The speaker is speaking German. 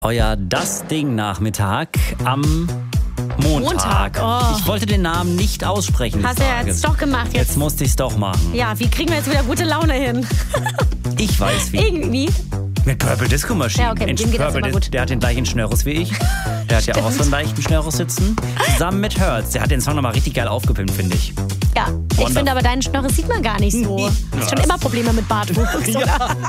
Euer Das Ding Nachmittag am Montag. Oh. Ich wollte den Namen nicht aussprechen. Hast du ja jetzt doch gemacht. Jetzt musste ich es doch machen. Ja, wie kriegen wir jetzt wieder gute Laune hin? Ich weiß wie. Irgendwie. Mit Purple Disco Machine. Ja, okay, mit dem geht das immer gut. Der hat den gleichen Schnörres wie ich. Der hat ja auch so einen leichten Schnörres sitzen. Zusammen mit Hertz. Der hat den Song nochmal richtig geil aufgepimpt, finde ich. Ja, ich finde aber deinen Schnörres sieht man gar nicht so. Du hast schon immer Probleme mit Bartwuchs, oder?